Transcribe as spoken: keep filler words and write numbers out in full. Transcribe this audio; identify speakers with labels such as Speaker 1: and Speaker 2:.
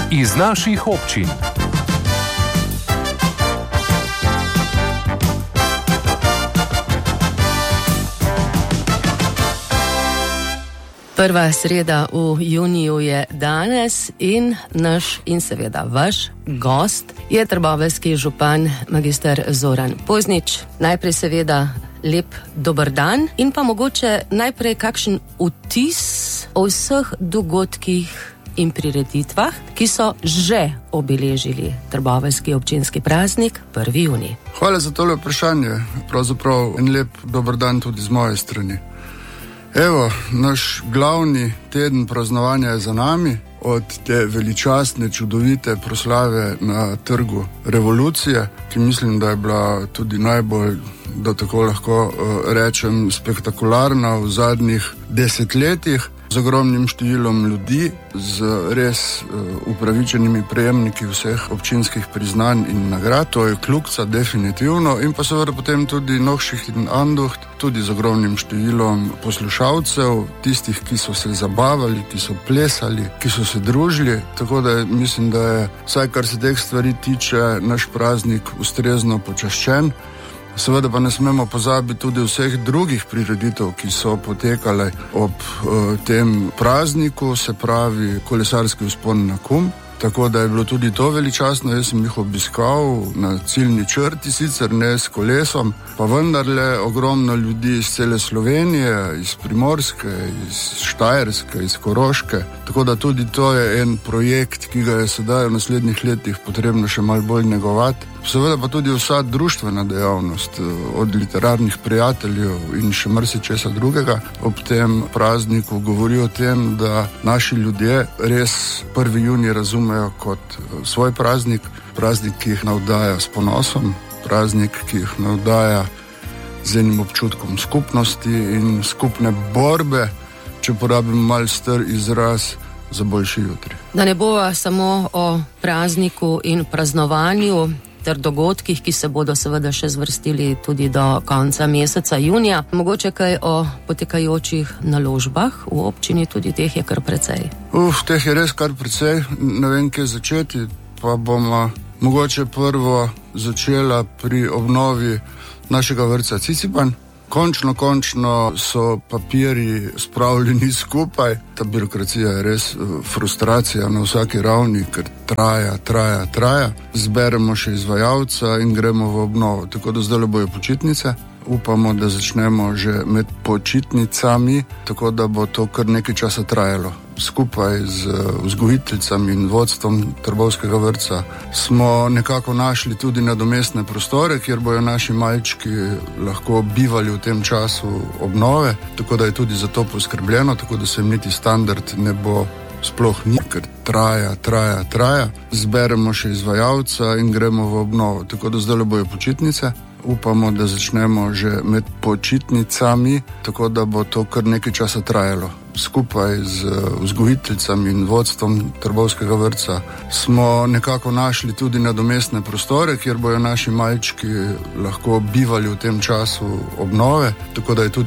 Speaker 1: iz naših občin.
Speaker 2: Prva sreda v juniju je danes in naš in seveda vaš gost je trboveljski župan magister Zoran Poznič. Najprej seveda lep dober dan in pa mogoče najprej kakšen vtis o vseh dogodkih in prireditvah, ki so že obeležili trboveljski občinski praznik prvi junij.
Speaker 3: Hvala za tole vprašanje, pravzaprav en lep dober dan tudi z moje strani. Evo, naš glavni teden praznovanja je za nami, od te veličastne, čudovite proslave na Trgu revolucije, ki mislim, da je bila tudi najbolj, da tako lahko uh, rečem, spektakularna v zadnjih desetletjih, z ogromnim številom ljudi, z res uh, upravičenimi prejemniki vseh občinskih priznanj in nagrad, to je Klukca definitivno, in pa seveda potem tudi Nohših in Anduht, tudi z ogromnim številom poslušalcev, tistih, ki so se zabavali, ki so plesali, ki so se družili, tako da mislim, da je, vsaj kar se teh stvari tiče, naš praznik ustrezno počaščen. Seveda pa ne smemo pozabiti tudi vseh drugih prireditev, ki so potekale ob uh, tem prazniku, se pravi kolesarski vzpon na Kum. Tako da je bilo tudi to veličastno, jaz sem jih obiskal na ciljni črti, sicer ne s kolesom, pa vendarle ogromno ljudi iz cele Slovenije, iz Primorske, iz Štajerske, iz Koroške. Tako da tudi to je en projekt, ki ga je sedaj v naslednjih letih potrebno še malo bolj negovati. Seveda pa tudi vsa društvena dejavnost, od literarnih prijateljev in še marsičesa drugega, ob tem prazniku govori o tem, da naši ljudje res prvi junij razumejo kot svoj praznik, praznik, ki jih navdaja s ponosom, praznik, ki jih navdaja z enim občutkom skupnosti in skupne borbe, če porabim mal star izraz, za boljši jutri.
Speaker 2: Da ne bova samo o prazniku in praznovanju ter dogodkih, ki se bodo seveda še zvrstili tudi do konca meseca junija. Mogoče kaj o potekajočih naložbah v občini, tudi teh je kar precej.
Speaker 3: Uf, teh je res kar precej, ne vem, kje začeti, pa bomo mogoče prvo začela pri obnovi našega vrtca Ciciban. Končno, končno so papirji spravljeni skupaj. Ta birokracija je res frustracija na vsaki ravni, ker traja, traja, traja. Zberemo še izvajalca in gremo v obnovo. Tako da zdaj bojo počitnice. Upamo, da začnemo že med počitnicami, tako da bo to kar nekaj časa trajalo. Skupaj z vzgojiteljicami in vodstvom Trbovskega vrtca smo nekako našli tudi nadomestne prostore, kjer bojo naši malčki lahko bivali v tem času obnove, tako da je tudi za to poskrbljeno, tako da se jim niti standard ne bo sploh ni, ker traja, traja, traja. Zberemo še izvajalca in gremo v obnovo, tako da zdaj bojo počitnice. Upamo, da začnemo že med počitnicami, tako da bo to kar nekaj časa trajalo. Skupaj z vzgojiteljicami in vodstvom Trbovskega vrtca smo nekako našli tudi nadomestne prostore, kjer bojo naši malčki lahko bivali v tem času obnove, tako da je tudi